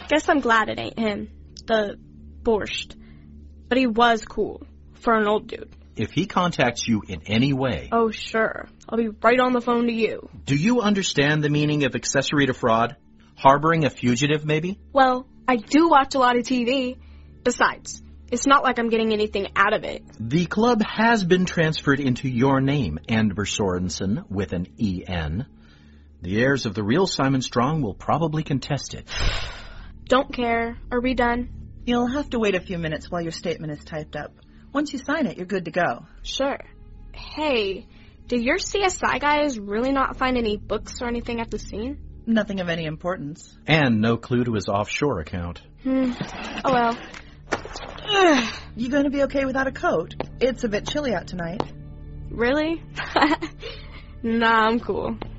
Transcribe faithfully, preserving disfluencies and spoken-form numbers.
Guess I'm glad it ain't him. The borscht. But he was cool. For an old dude. If he contacts you in any way... Oh, sure. I'll be right on the phone to you. Do you understand the meaning of accessory to fraud? Harboring a fugitive, maybe? Well, I do watch a lot of T V. Besides, it's not like I'm getting anything out of it. The club has been transferred into your name, Andver Sorensen, with an E N. The heirs of the real Simon Strong will probably contest it. Don't care. Are we done? You'll have to wait a few minutes while your statement is typed up. Once you sign it, you're good to go. Sure. Hey, did your C S I guys really not find any books or anything at the scene? Nothing of any importance. And no clue to his offshore account. Hmm. Oh well. You going to be okay without a coat? It's a bit chilly out tonight. Really? Nah, I'm cool.